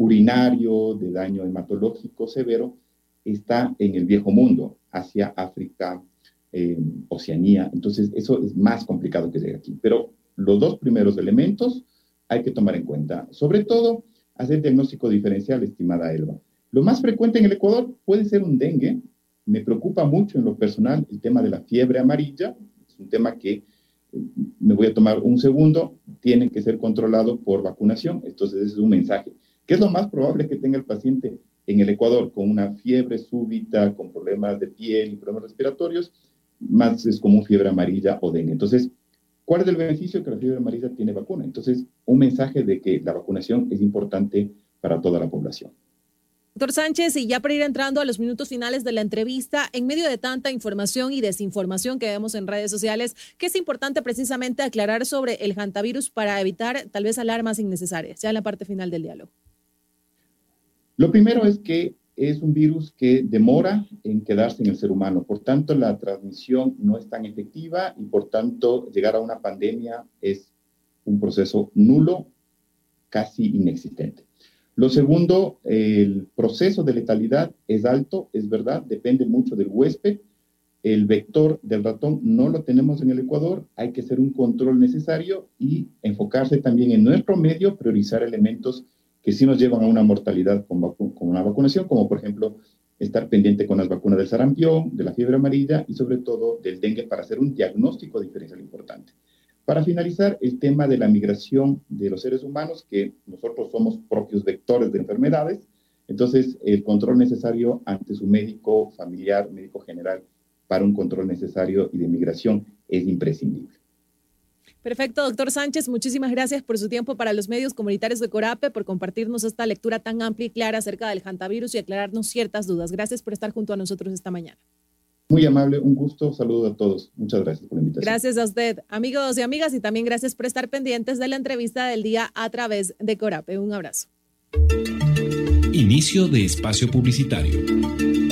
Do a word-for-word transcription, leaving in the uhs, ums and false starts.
urinario, de daño hematológico severo, está en el viejo mundo, Asia, África, eh, Oceanía. Entonces, eso es más complicado que llegue aquí. Pero los dos primeros elementos hay que tomar en cuenta. Sobre todo, hacer diagnóstico diferencial, estimada Elba. Lo más frecuente en el Ecuador puede ser un dengue. Me preocupa mucho en lo personal el tema de la fiebre amarilla. Es un tema que eh, me voy a tomar un segundo. Tiene que ser controlado por vacunación. Entonces, ese es un mensaje. ¿Qué es lo más probable que tenga el paciente en el Ecuador con una fiebre súbita, con problemas de piel y problemas respiratorios? Más es como fiebre amarilla o dengue. Entonces, ¿cuál es el beneficio? Que la fiebre amarilla tiene vacuna. Entonces, un mensaje de que la vacunación es importante para toda la población. Doctor Sánchez, y ya para ir entrando a los minutos finales de la entrevista, en medio de tanta información y desinformación que vemos en redes sociales, ¿qué es importante precisamente aclarar sobre el hantavirus para evitar tal vez alarmas innecesarias, ya en la parte final del diálogo? Lo primero es que es un virus que demora en quedarse en el ser humano. Por tanto, la transmisión no es tan efectiva y, por tanto, llegar a una pandemia es un proceso nulo, casi inexistente. Lo segundo, el proceso de letalidad es alto, es verdad, depende mucho del huésped. El vector del ratón no lo tenemos en el Ecuador, hay que hacer un control necesario y enfocarse también en nuestro medio, priorizar elementos que sí nos llevan a una mortalidad con, vacu- con una vacunación, como por ejemplo estar pendiente con las vacunas del sarampión, de la fiebre amarilla y sobre todo del dengue para hacer un diagnóstico diferencial importante. Para finalizar, el tema de la migración de los seres humanos, que nosotros somos propios vectores de enfermedades, entonces el control necesario ante su médico familiar, médico general, para un control necesario y de migración es imprescindible. Perfecto, doctor Sánchez, muchísimas gracias por su tiempo para los medios comunitarios de Corape, por compartirnos esta lectura tan amplia y clara acerca del hantavirus y aclararnos ciertas dudas. Gracias por estar junto a nosotros esta mañana. Muy amable, un gusto, saludo a todos. Muchas gracias por la invitación. Gracias a usted, amigos y amigas, y también gracias por estar pendientes de la entrevista del día a través de Corape. Un abrazo. Inicio de espacio publicitario.